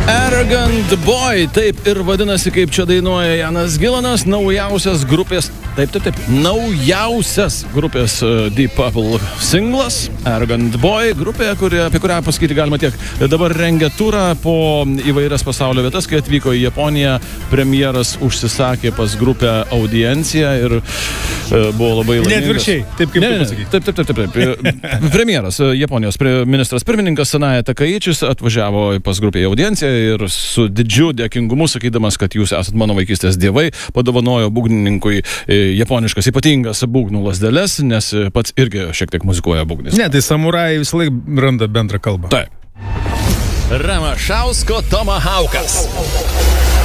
Arrogant Boy, taip ir vadinasi, kaip čia dainuoja Janas Gilanas, naujausias grupės Deep Purple singlas, Arrogant Boy, grupė, apie kurią pasakyti galima tiek. Dabar rengia turą po įvairias pasaulio vietas, kai atvyko į Japoniją, premjeras užsisakė pas grupę audienciją ir buvo labai laimingas. Ne atvirkščiai, taip kaip tu pasakai. Taip. Premjeras, Japonijos ministras pirmininkas Sanae Takaichis atvažiavo pas grupę į audienciją ir su didžiu dėkingumu, sakydamas, kad jūs esat mano vaikystės dievai, padovanojo būgnininkui japoniškas ypatingas būgnų lazdeles, nes pats irgi šiek tiek muzikuoja būgnis. Ne, tai samurajai visą laiką randa bendrą kalbą. Taip. Ramašausko Tomahawkas.